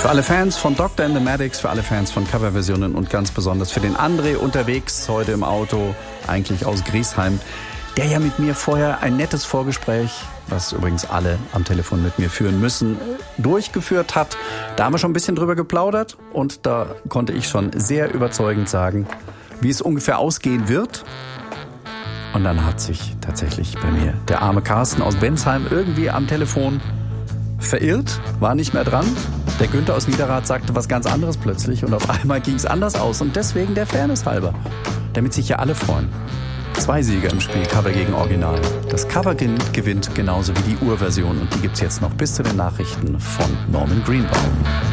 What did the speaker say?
Für alle Fans von Dr. and the Maddox, für alle Fans von Coverversionen und ganz besonders für den André unterwegs heute im Auto, eigentlich aus Griesheim, der ja mit mir vorher ein nettes Vorgespräch, was übrigens alle am Telefon mit mir führen müssen, durchgeführt hat. Da haben wir schon ein bisschen drüber geplaudert und da konnte ich schon sehr überzeugend sagen, wie es ungefähr ausgehen wird. Und dann hat sich tatsächlich bei mir der arme Carsten aus Bensheim irgendwie am Telefon verirrt, war nicht mehr dran. Der Günther aus Niederrad sagte was ganz anderes plötzlich und auf einmal ging es anders aus. Und deswegen der Fairness halber, damit sich ja alle freuen. 2 Sieger im Spiel, Cover gegen Original. Das Cover gewinnt genauso wie die Urversion und die gibt's jetzt noch bis zu den Nachrichten von Norman Greenbaum.